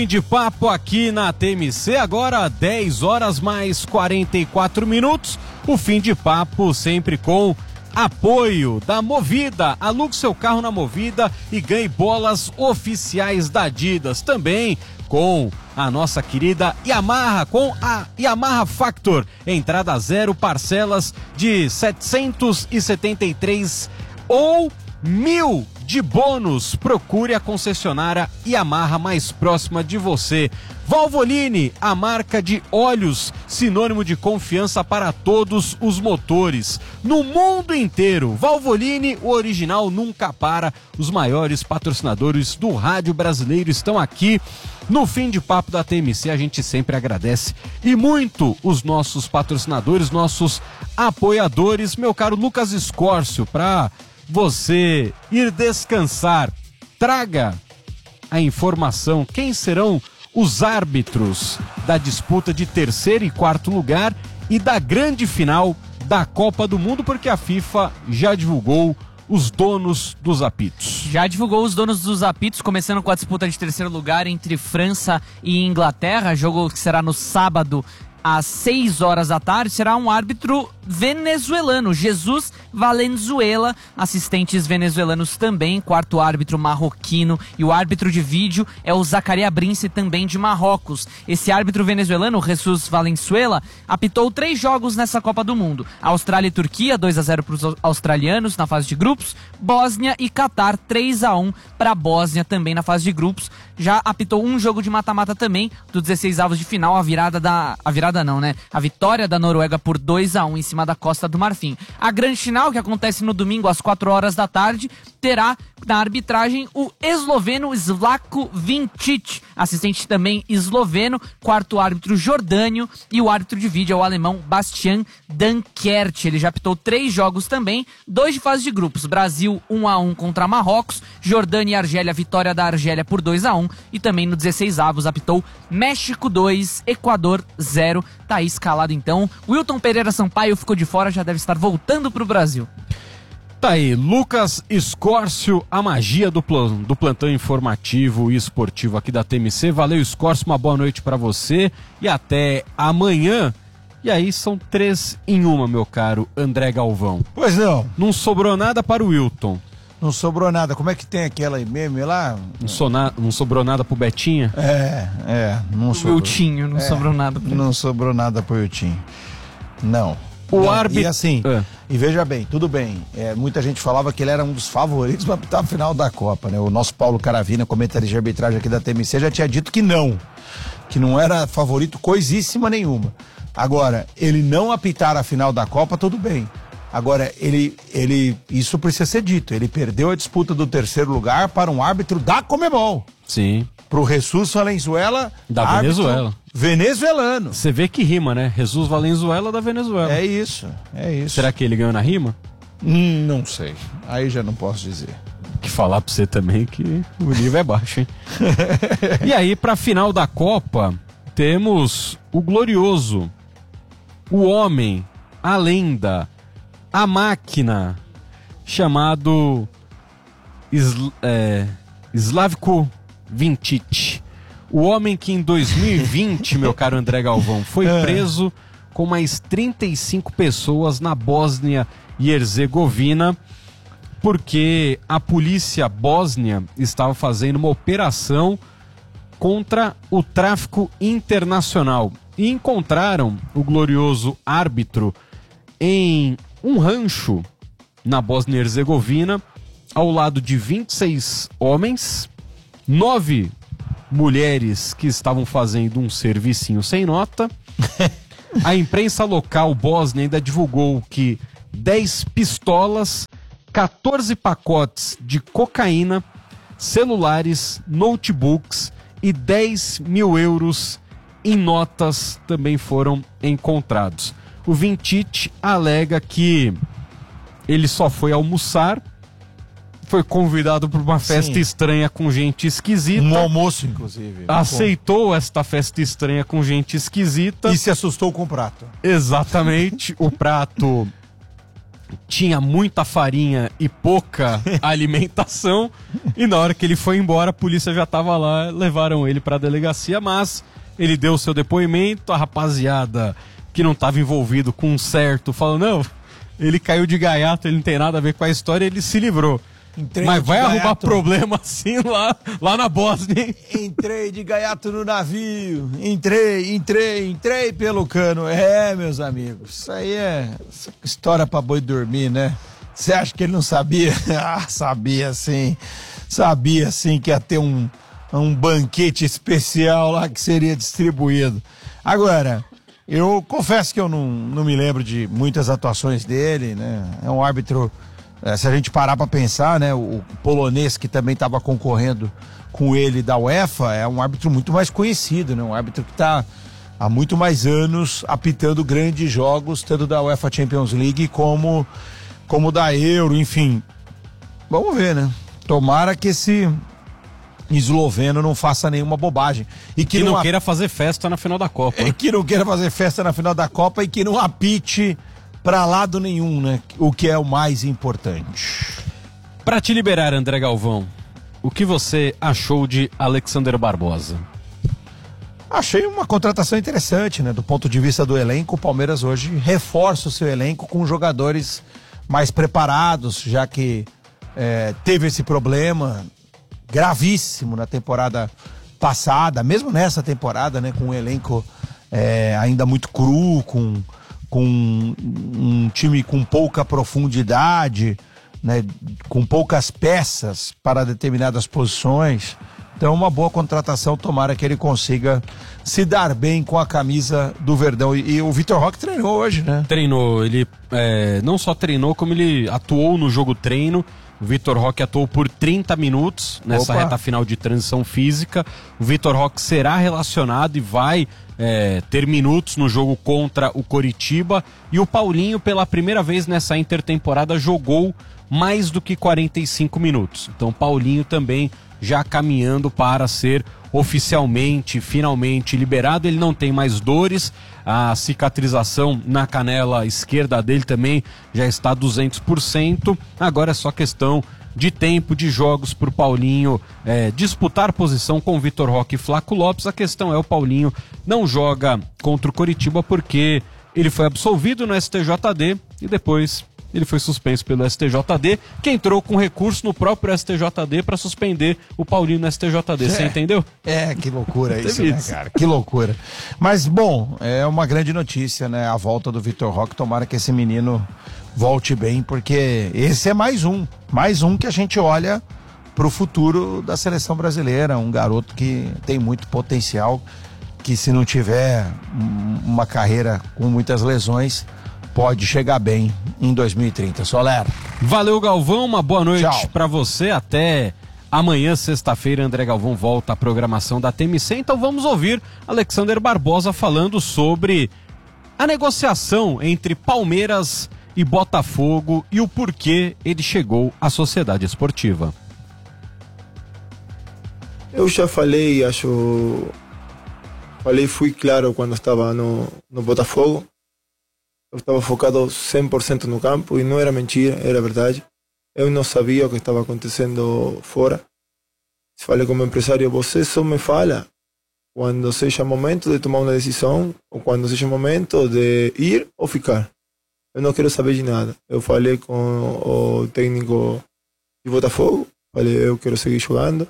De papo aqui na TMC, agora 10 horas mais 44 minutos. O fim de papo sempre com apoio da Movida. Alugue seu carro na Movida e ganhe bolas oficiais da Adidas. Também com a nossa querida Yamaha, com a Yamaha Factor. Entrada zero, parcelas de 773 ou 1.000 de bônus. Procure a concessionária Yamaha mais próxima de você. Valvoline, a marca de óleos, sinônimo de confiança para todos os motores. No mundo inteiro, Valvoline, o original nunca para. Os maiores patrocinadores do rádio brasileiro estão aqui. No fim de papo da TMC, a gente sempre agradece e muito os nossos patrocinadores, nossos apoiadores. Meu caro Lucas Escórcio, para você ir descansar, traga a informação. Quem serão os árbitros da disputa de terceiro e quarto lugar e da grande final da Copa do Mundo, porque a FIFA já divulgou os donos dos apitos. Já divulgou os donos dos apitos, começando com a disputa de terceiro lugar entre França e Inglaterra, jogo que será no sábado às 6 horas da tarde. Será um árbitro venezuelano, Jesus Valenzuela, assistentes venezuelanos também, quarto árbitro marroquino, e o árbitro de vídeo é o Zacaria Brince, também de Marrocos. Esse árbitro venezuelano, Jesus Valenzuela, apitou 3 jogos nessa Copa do Mundo: Austrália e Turquia, 2-0 para os australianos na fase de grupos, Bósnia e Catar, 3-1 para a Bósnia também na fase de grupos. Já apitou um jogo de mata-mata também, do 16avos de final, a vitória da Noruega por 2-1 em cima da Costa do Marfim. A grande final, que acontece no domingo às 4 horas da tarde, terá na arbitragem o esloveno Slavko Vincic, assistente também esloveno, quarto árbitro jordânio, e o árbitro de vídeo é o alemão Bastian Dankert. Ele já apitou 3 jogos também, 2 de fase de grupos: Brasil 1-1 contra Marrocos, Jordânia e Argélia, vitória da Argélia por 2-1, e também no 16avos apitou México 2, Equador 0. Tá aí escalado então. Wilton Pereira Sampaio ficou de fora, já deve estar voltando pro Brasil. Tá aí, Lucas Escórcio, a magia do plantão informativo e esportivo aqui da TMC. Valeu, Escórcio, uma boa noite pra você e até amanhã. E aí são 3 em 1, meu caro André Galvão. Pois não. Não sobrou nada para o Wilton. Não sobrou nada. Como é que tem aquela meme lá? Não sobrou nada pro Betinha? Não sobrou. Wiltinho, não sobrou nada pra ele. Não sobrou nada pro Wiltinho. Não. O árbitro... E assim, e veja bem, tudo bem, muita gente falava que ele era um dos favoritos para apitar a final da Copa, né? O nosso Paulo Caravina, comentarista de arbitragem aqui da TMC, já tinha dito que não era favorito coisíssima nenhuma. Agora, ele não apitar a final da Copa, tudo bem. Agora, isso precisa ser dito, ele perdeu a disputa do terceiro lugar para um árbitro da Conmebol. Sim. Pro Jesus Valenzuela, da Venezuela. Venezuelano. Você vê que rima, né? Jesus Valenzuela da Venezuela. É isso. Será que ele ganhou na rima? Não sei. Aí já não posso dizer. Que falar pra você também que o nível é baixo, hein? E aí, pra final da Copa, temos o glorioso, o homem, a lenda, a máquina, chamado Slavko Vincic. O homem que em 2020, meu caro André Galvão, foi preso com mais 35 pessoas na Bósnia e Herzegovina, porque a polícia bósnia estava fazendo uma operação contra o tráfico internacional. E encontraram o glorioso árbitro em um rancho na Bósnia e Herzegovina, ao lado de 26 homens, 9 mulheres que estavam fazendo um servicinho sem nota. A imprensa local bósnia ainda divulgou que 10 pistolas, 14 pacotes de cocaína, celulares, notebooks e 10 mil euros em notas também foram encontrados. O Vincic alega que ele só foi almoçar, foi convidado para uma festa estranha com gente esquisita. Um almoço, inclusive. Aceitou esta festa estranha com gente esquisita. E se assustou com o prato. Exatamente. O prato tinha muita farinha e pouca alimentação, e na hora que ele foi embora, a polícia já estava lá, levaram ele para a delegacia, mas ele deu o seu depoimento, a rapaziada que não estava envolvido com um certo falou, não, ele caiu de gaiato, ele não tem nada a ver com a história, ele se livrou. Mas vai arrumar problema assim lá na Bósnia, hein? Entrei de gaiato no navio, entrei pelo cano. Meus amigos, isso aí é história pra boi dormir, né? Você acha que ele não sabia? Sabia sim que ia ter um banquete especial lá que seria distribuído. Agora, eu confesso que eu não me lembro de muitas atuações dele, né? É um árbitro... se a gente parar para pensar, né, o polonês que também estava concorrendo com ele da UEFA é um árbitro muito mais conhecido, né, um árbitro que está há muito mais anos apitando grandes jogos, tanto da UEFA Champions League como da Euro, enfim. Vamos ver, né? Tomara que esse esloveno não faça nenhuma bobagem. E que não queira fazer festa na final da Copa. Que não queira fazer festa na final da Copa e que não apite pra lado nenhum, né? O que é o mais importante. Pra te liberar, André Galvão, o que você achou de Alexander Barbosa? Achei uma contratação interessante, né? Do ponto de vista do elenco, o Palmeiras hoje reforça o seu elenco com jogadores mais preparados, já que teve esse problema gravíssimo na temporada passada, mesmo nessa temporada, né? Com um elenco ainda muito cru, com um time com pouca profundidade, né, com poucas peças para determinadas posições. Então, uma boa contratação, tomara que ele consiga se dar bem com a camisa do Verdão. E o Vitor Roque treinou hoje, né? Treinou, ele não só treinou, como ele atuou no jogo treino. O Vitor Roque atuou por 30 minutos nessa reta final de transição física. O Vitor Roque será relacionado e vai ter minutos no jogo contra o Coritiba. E o Paulinho, pela primeira vez nessa intertemporada, jogou mais do que 45 minutos. Então o Paulinho também já caminhando para ser oficialmente, finalmente liberado. Ele não tem mais dores, a cicatrização na canela esquerda dele também já está 200%. Agora é só questão de tempo, de jogos para o Paulinho disputar posição com o Vitor Roque e Flaco Lopes. A questão é, o Paulinho não joga contra o Coritiba porque ele foi absolvido no STJD e depois ele foi suspenso pelo STJD, que entrou com recurso no próprio STJD para suspender o Paulinho no STJD. Você entendeu? Que loucura isso, né, cara? Que loucura. Mas, bom, é uma grande notícia, né? A volta do Vitor Roque. Tomara que esse menino volte bem, porque esse é mais um que a gente olha para o futuro da seleção brasileira. Um garoto que tem muito potencial, que se não tiver uma carreira com muitas lesões, pode chegar bem em 2030. Soler. Valeu, Galvão, uma boa noite para você. Até amanhã, sexta-feira, André Galvão volta à programação da TMC. Então vamos ouvir Alexander Barbosa falando sobre a negociação entre Palmeiras e Botafogo e o porquê ele chegou à Sociedade Esportiva. Eu já falei, fui claro quando estava no Botafogo. Eu estava focado 100% no campo e não era mentira, era verdade. Eu não sabia o que estava acontecendo fora. Falei como empresário, você só me fala quando seja momento de tomar uma decisão ou quando seja momento de ir ou ficar. Eu não quero saber de nada. Eu falei com o técnico de Botafogo, falei, eu quero seguir jogando.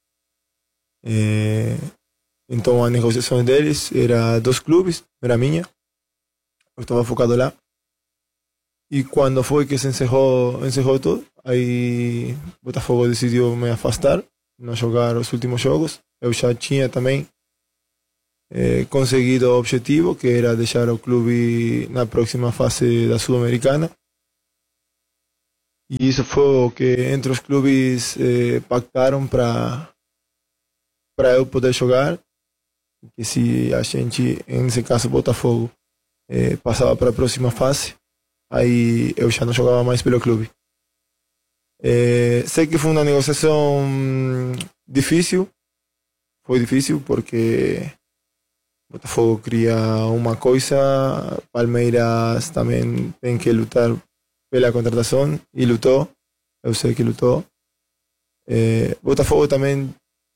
Então a negociação deles era 2 clubes, era minha. Eu estava focado lá. E quando foi que se encerrou tudo, aí Botafogo decidiu me afastar, não jogar os últimos jogos. Eu já tinha também conseguido o objetivo, que era deixar o clube na próxima fase da Sul-Americana. E isso foi o que entre os clubes pactaram para eu poder jogar. Que se a gente, nesse caso Botafogo, passava para a próxima fase, aí eu já não jogava mais pelo clube. Sei que foi uma negociação difícil, foi difícil porque Botafogo queria uma coisa, Palmeiras também tem que lutar pela contratação e lutou. Eu sei que lutou. Botafogo também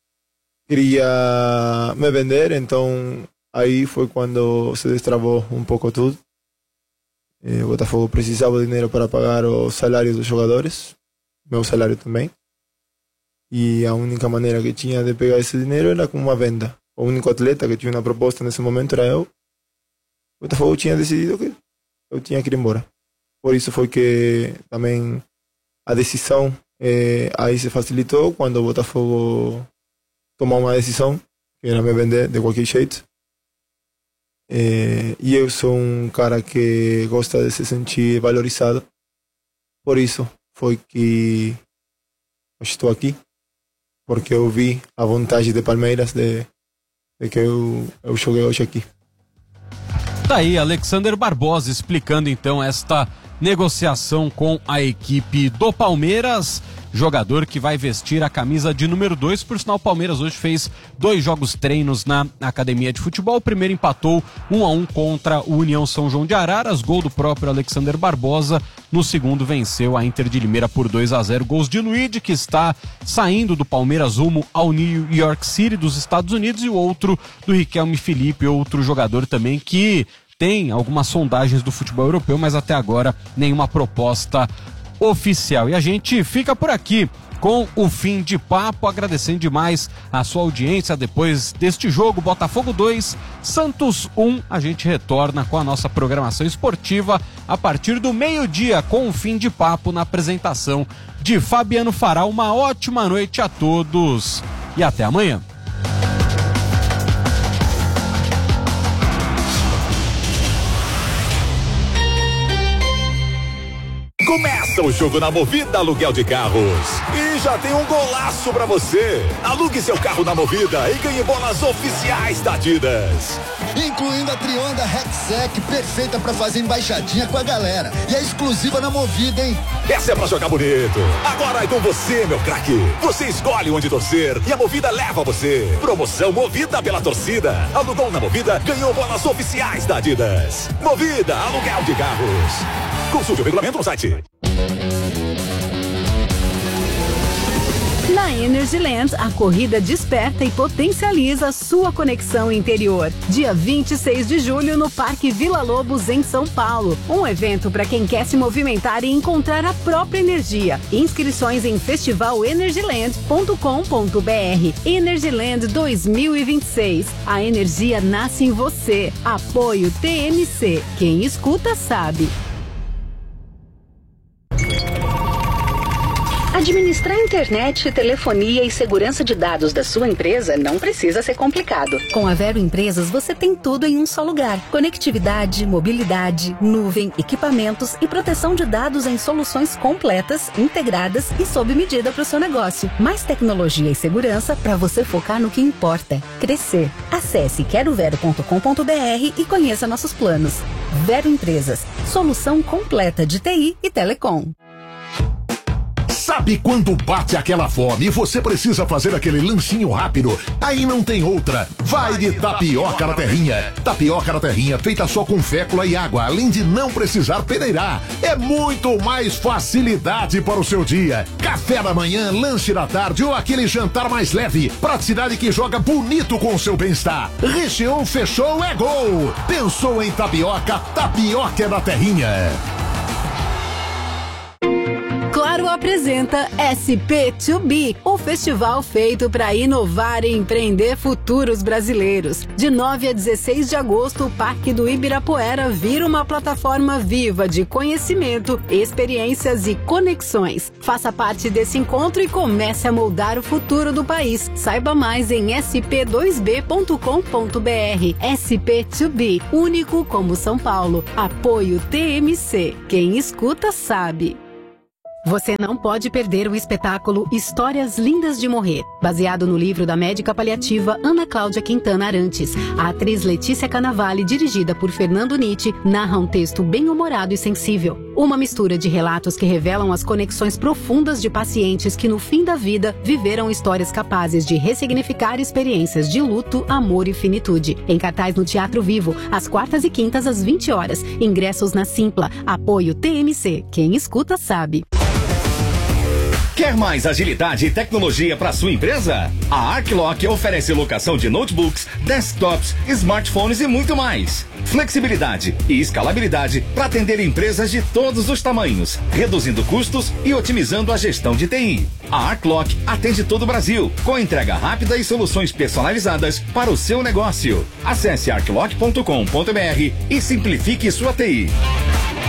queria me vender, então aí foi quando se destravou um pouco tudo. Botafogo precisava de dinheiro para pagar o salário dos jogadores, meu salário também. E a única maneira que tinha de pegar esse dinheiro era com uma venda. O único atleta que tinha uma proposta nesse momento era eu. O Botafogo tinha decidido que eu tinha que ir embora. Por isso foi que também a decisão aí se facilitou quando o Botafogo tomou uma decisão, que era me vender de qualquer jeito. E eu sou um cara que gosta de se sentir valorizado. Por isso foi que eu estou aqui. Porque eu vi a vontade de Palmeiras de que eu joguei hoje aqui. Tá aí Alexander Barbosa explicando então esta negociação com a equipe do Palmeiras, jogador que vai vestir a camisa de número 2, por sinal o Palmeiras hoje fez 2 jogos treinos na academia de futebol, o primeiro empatou 1-1 contra o União São João de Araras, gol do próprio Alexander Barbosa, no segundo venceu a Inter de Limeira por 2-0, gols de Luigi, que está saindo do Palmeiras rumo ao New York City dos Estados Unidos, e o outro do Riquelme Felipe, outro jogador também que tem algumas sondagens do futebol europeu, mas até agora nenhuma proposta oficial. E a gente fica por aqui com o Fim de Papo, agradecendo demais a sua audiência. Depois deste jogo, Botafogo 2, Santos 1, a gente retorna com a nossa programação esportiva a partir do meio-dia com o Fim de Papo na apresentação de Fabiano Fará. Uma ótima noite a todos e até amanhã. Começa o jogo na Movida Aluguel de Carros. E já tem um golaço pra você. Alugue seu carro na Movida e ganhe bolas oficiais da Adidas. Incluindo a Trionda Rexec, perfeita pra fazer embaixadinha com a galera. E é exclusiva na Movida, hein? Essa é pra jogar bonito. Agora é com você, meu craque. Você escolhe onde torcer e a Movida leva você. Promoção Movida pela torcida. Alugou na Movida, ganhou bolas oficiais da Adidas. Movida Aluguel de Carros. Consulte o regulamento no site. Na Energyland, a corrida desperta e potencializa sua conexão interior. Dia 26 de julho no Parque Vila Lobos, em São Paulo. Um evento para quem quer se movimentar e encontrar a própria energia. Inscrições em festivalenergyland.com.br. Energyland 2026. A energia nasce em você. Apoio TMC. Quem escuta sabe. Administrar internet, telefonia e segurança de dados da sua empresa não precisa ser complicado. Com a Vero Empresas você tem tudo em um só lugar. Conectividade, mobilidade, nuvem, equipamentos e proteção de dados em soluções completas, integradas e sob medida para o seu negócio. Mais tecnologia e segurança para você focar no que importa: crescer. Acesse querovero.com.br e conheça nossos planos. Vero Empresas, solução completa de TI e telecom. Sabe quando bate aquela fome e você precisa fazer aquele lanchinho rápido? Aí não tem outra. Vai de tapioca na terrinha. Tapioca na terrinha feita só com fécula e água, além de não precisar peneirar. É muito mais facilidade para o seu dia. Café da manhã, lanche da tarde ou aquele jantar mais leve. Praticidade que joga bonito com o seu bem-estar. Recheou, fechou, é gol. Pensou em tapioca? Tapioca é na terrinha. Claro apresenta SP2B, o festival feito para inovar e empreender futuros brasileiros. De 9 a 16 de agosto, o Parque do Ibirapuera vira uma plataforma viva de conhecimento, experiências e conexões. Faça parte desse encontro e comece a moldar o futuro do país. Saiba mais em sp2b.com.br. SP2B, único como São Paulo. Apoio TMC. Quem escuta sabe. Você não pode perder o espetáculo Histórias Lindas de Morrer, baseado no livro da médica paliativa Ana Cláudia Quintana Arantes. A atriz Letícia Cannavale, dirigida por Fernando Nietzsche, narra um texto bem-humorado e sensível. Uma mistura de relatos que revelam as conexões profundas de pacientes que, no fim da vida, viveram histórias capazes de ressignificar experiências de luto, amor e finitude. Em cartaz no Teatro Vivo, às quartas e quintas às 20 horas. Ingressos na Simpla. Apoio TMC. Quem escuta sabe. Quer mais agilidade e tecnologia para sua empresa? A Arclock oferece locação de notebooks, desktops, smartphones e muito mais. Flexibilidade e escalabilidade para atender empresas de todos os tamanhos, reduzindo custos e otimizando a gestão de TI. A Arclock atende todo o Brasil, com entrega rápida e soluções personalizadas para o seu negócio. Acesse arclock.com.br e simplifique sua TI.